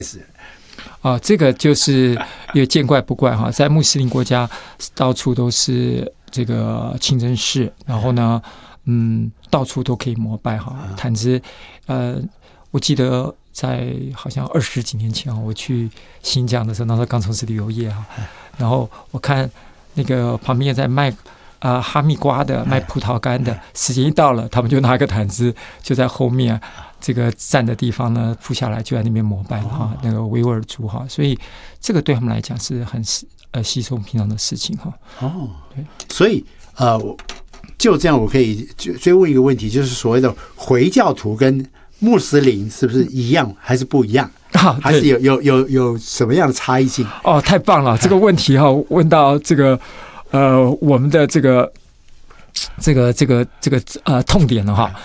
这个就是也见怪不怪哈，在穆斯林国家到处都是这个清真寺，然后呢，到处都可以膜拜哈。毯子，我记得在好像20几年前我去新疆的时候，那时候刚从事旅游业哈，然后我看那个旁边在卖哈密瓜的、卖葡萄干的，时间一到了，他们就拿个毯子就在后面这个站的地方呢铺下来，就在那边膜拜哈，那个维吾尔族哈，所以这个对他们来讲是很稀松平常的事情哈。 对，所以就这样，我可以追问一个问题，就是所谓的回教徒跟穆斯林是不是一样，还是不一样？还是有什么样的差异性？ 太棒了，这个问题问到这个我们的这个痛点了哈。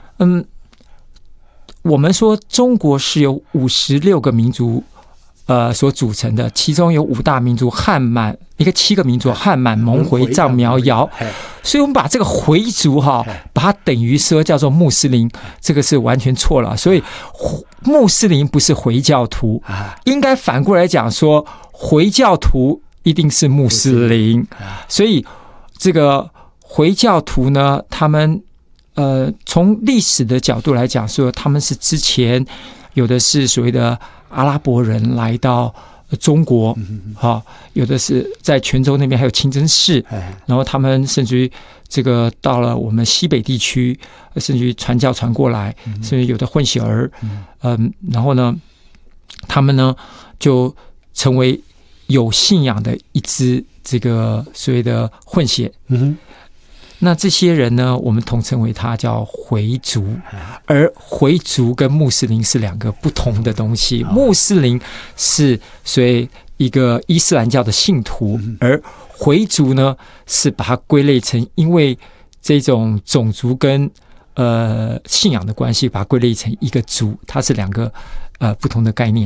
我们说中国是由56个民族所组成的，其中有5大民族汉满，一个7个民族汉满、蒙回、藏、苗、瑶，所以我们把这个回族把它等于说叫做穆斯林，这个是完全错了。所以穆斯林不是回教徒，应该反过来讲说回教徒一定是穆斯林。所以这个回教徒呢，他们从历史的角度来讲说，他们是之前有的是所谓的阿拉伯人来到中国，有的是在泉州那边还有清真寺，然后他们甚至于这个到了我们西北地区，甚至于传教传过来，甚至有的混血儿，然后呢，他们呢就成为有信仰的一支这个所谓的混血。那这些人呢，我们统称为他叫回族，而回族跟穆斯林是2个不同的东西。穆斯林是所谓一个伊斯兰教的信徒，而回族呢是把它归类成因为这种种族跟信仰的关系，把它归类成一个族，它是2个不同的概念。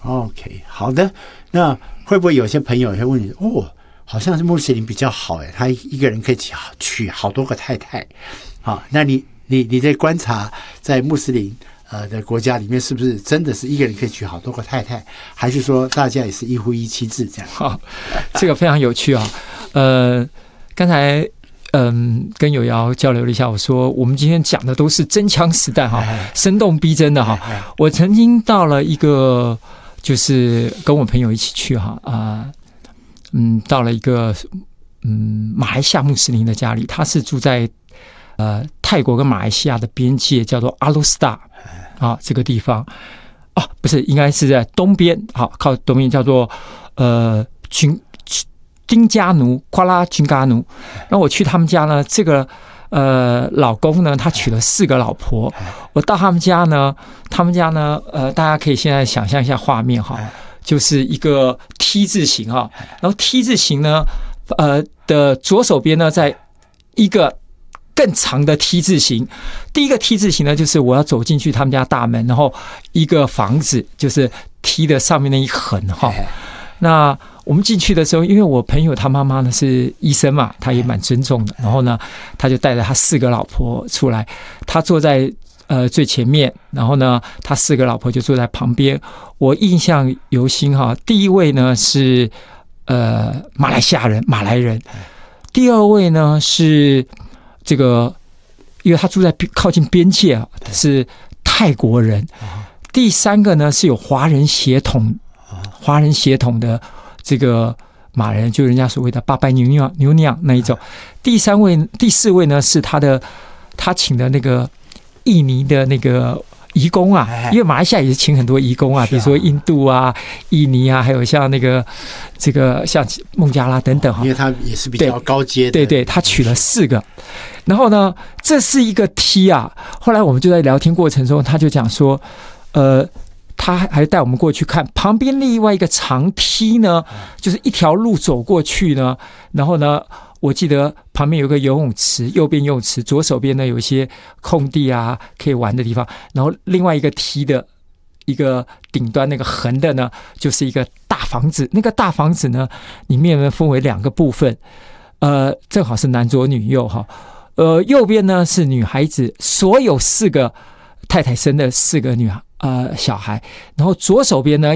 OK， 好的。那会不会有些朋友会问你好像是穆斯林比较好他一个人可以娶好多个太太。那你在观察在穆斯林的国家里面，是不是真的是一个人可以娶好多个太太，还是说大家也是一夫一妻制这样？ 这个非常有趣刚才跟友瑶交流了一下，我说我们今天讲的都是真枪实弹生动逼真的我曾经到了一个就是跟我朋友一起去到了一个马来西亚穆斯林的家里，他是住在泰国跟马来西亚的边界，叫做阿鲁斯达这个地方不是，应该是在东边靠东边，叫做金加奴夸拉金加奴。那我去他们家呢，这个老公呢，他娶了4个老婆。我到他们家呢，大家可以现在想象一下画面就是一个 T 字形然后 T 字形呢的左手边呢，在一个更长的 T 字形。第一个 T 字形呢，就是我要走进去他们家大门，然后一个房子就是 T 的上面那一横那我们进去的时候，因为我朋友他妈妈呢是医生嘛，他也蛮尊重的，然后呢他就带着他4个老婆出来，他坐在最前面，然后呢他4个老婆就坐在旁边。我印象犹新第一位呢是马来西亚人，马来人。第2位呢是这个，因为他住在靠近边界是泰国人。第3个呢是有华人血统的这个马人，就人家所谓的巴拜牛娘那一种。第4位呢是他请的那个印尼的那个移工因为马来西亚也是请很多移工比如说印度印尼还有像那个这个像孟加拉等等因为他也是比较高阶的。 对，他娶了4个。然后呢，这是一个 T 后来我们就在聊天过程中，他就讲说他还带我们过去看旁边另外一个长梯呢，就是一条路走过去呢，然后呢我记得旁边有个游泳池，右边游泳池，左手边呢有一些空地可以玩的地方，然后另外一个梯的一个顶端那个横的呢，就是一个大房子。那个大房子呢，里面呢分为2个部分，正好是男左女右右边呢是女孩子，所有4个太太生的4个小孩，然后左手边呢